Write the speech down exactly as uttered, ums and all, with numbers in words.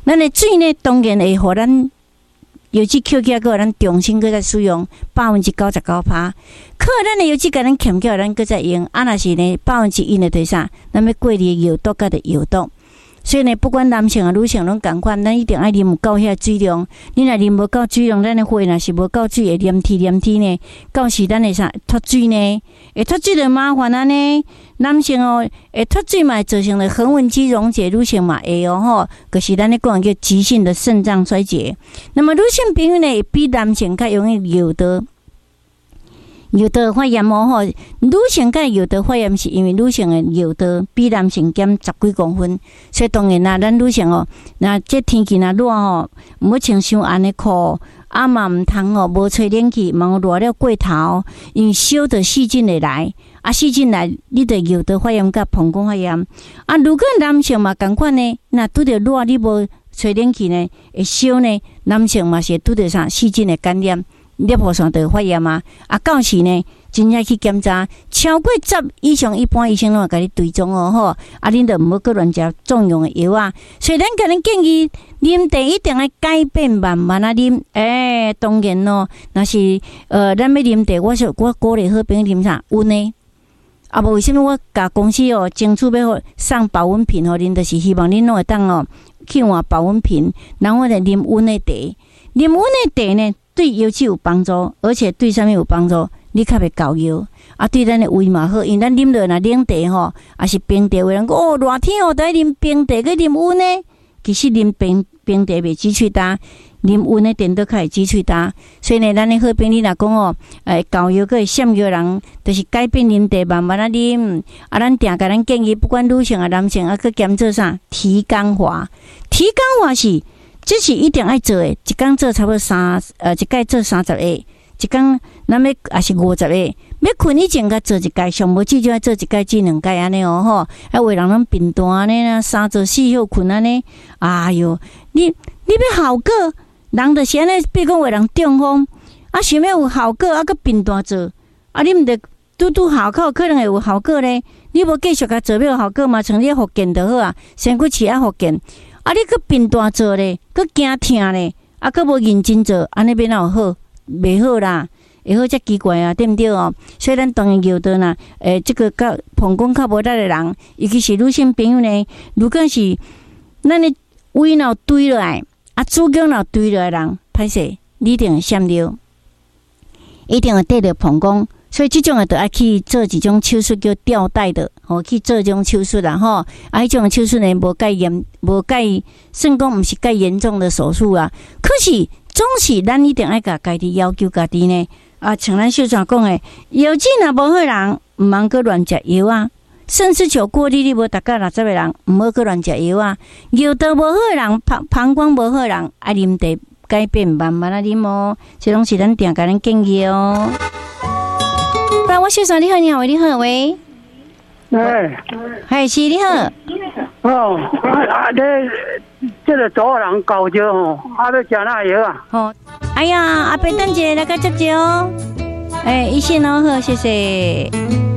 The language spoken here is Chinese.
咱的水呢，当然会互咱油脂扣起来，个咱重新个再使用百分之九十九趴。可咱的油脂甲咱欠起来，咱个再用。啊，若是呢百分之一的对啥？咱要过滤的油毒甲的油毒。所以呢，不管男性啊、女性拢共款，咱一定爱啉够遐水量。你若啉无够水量，咱的血若是无够水，会黏体黏体呢，到时咱会啥脱水呢？会脱水就麻烦啊呢。男性哦，会脱水嘛，造成了横纹肌溶解；女性嘛会哦吼，就是咱咧讲叫急性的肾脏衰竭。那么女性朋友呢，比男性较容易有的。有的发炎哦吼，女性甲有的发炎是因为女性的有的比男性减十几公分，所以当然啦，咱女性哦，那这天气若热吼，毋好穿伤暗的裤，啊嘛毋通哦，无吹冷气，莫热了过头，因为烧的细菌会来，啊细菌来，你就有的发炎甲膀胱发炎。啊，如果男性嘛共款呢，那拄着热你无吹冷气呢，会烧呢，男性嘛是拄着啥细菌的感染。尿泡腺就发炎啊！啊，到时呢，真正去检查，超过十以上，一般医生拢会甲你追踪哦吼。啊，恁就毋好搁乱食重用的药啊。所以咱甲恁建议，啉茶一定要改变慢慢啊啉。诶、欸，当然咯，若是呃，咱要啉茶，我是我鼓励好朋友啉啥温的。啊，无为什么我甲公司哦，争取要送保温瓶互恁，就是希望恁拢会当哦去换保温瓶，然后来啉温的茶。啉温的茶呢？对油脂有帮助，而且对啥物有帮助？你较袂高油啊，对咱的胃嘛好，因为咱啉落若冷茶吼，也是冰茶，有人讲哦，热天哦，都爱啉冰茶，佮啉温呢。其实啉冰冰茶袂止喙焦，啉温的电都较会止喙焦。所以呢，咱的好朋友若讲哦，诶，高油佮会闪油人，就是改变啉茶，慢慢啊啉。啊，咱定甲咱建议，不管女性啊、男性啊，佮兼做啥提肛化，提肛化是。这是一定爱做的，一工做差不多三，呃，一届做三十个，一工咱要也是五十个。要困以前，甲做一届，上无至就要做一届至两届安尼哦吼。啊，有的人拢贫惰安尼啦，三做四休困安尼。哎哟，你你要效果，人就是安尼，比如讲有的人中风，啊，想要有效果，啊，佮贫惰做，啊，你毋得拄拄效果，可能会有效果咧。你无继续甲做，要有效果嘛，像你复健就好啊，先去饲啊复健。啊！你搁贫惰做咧，搁惊痛咧，啊，搁无认真做，安尼变哪有好？袂好啦，会好才奇怪啊，对毋对哦？所以咱当然有的啦，诶、欸，这个较膀胱较无力的人，尤其是女性朋友呢，如果是咱的胃脑堆落来，啊，子宫脑堆落来的人，歹势，你一定会闪着，一定会得着膀胱。所以这种诶，就爱去做一种手术叫吊带的，吼、哦，去做这种手术啦，吼。啊，迄种手术呢，无介严，无介，算讲毋是介严重的手术啊。可是总是咱一定爱甲家己要求家己呢。啊，像咱秀传讲诶，药剂若无好人，毋通搁乱食药啊。肾丝球过滤率无达到六十个人，毋好搁乱食药啊。尿道无好人，膀膀胱无好人，爱啉茶改变慢慢啊啉哦。这拢是咱定甲咱建议哦。爸，我秀传你好，你好，喂，你好，喂， 哎， 嗨，是你好， 哦，啊，这这个左人高招吼，啊，要食哪药啊？ 好，哎呀，阿伯等一下来个接接哦，哎，医生好好，谢谢。